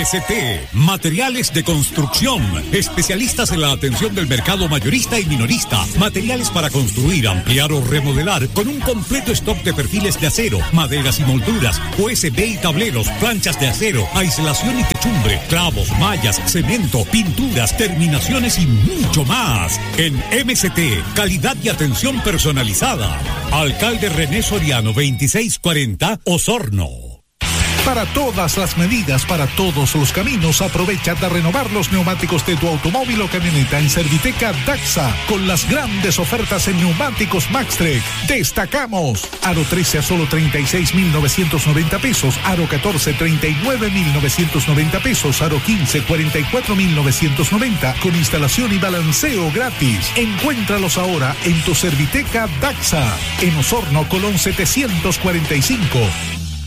MST, materiales de construcción, especialistas en la atención del mercado mayorista y minorista, materiales para construir, ampliar o remodelar, con un completo stock de perfiles de acero, maderas y molduras, USB y tableros, planchas de acero, aislación y techumbre, clavos, mallas, cemento, pinturas, terminaciones y mucho más. En MST, calidad y atención personalizada. Alcalde René Soriano, 2640, Osorno. Para todas las medidas, para todos los caminos, aprovecha de renovar los neumáticos de tu automóvil o camioneta en Serviteca Daxa, con las grandes ofertas en neumáticos Maxtrek. Destacamos: Aro 13 a solo 36,990 pesos, Aro 14, 39,990 pesos, Aro 15, 44,990, con instalación y balanceo gratis. Encuéntralos ahora en tu Serviteca Daxa, en Osorno, Colón 745.